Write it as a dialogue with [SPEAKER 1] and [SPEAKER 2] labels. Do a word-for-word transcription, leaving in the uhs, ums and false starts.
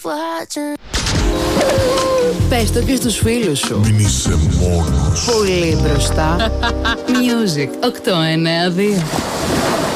[SPEAKER 1] Πες το και στους φίλους σου.
[SPEAKER 2] Μην είσαι μόνος.
[SPEAKER 1] Πολύ μπροστά. Music οκτώ εννιά δύο.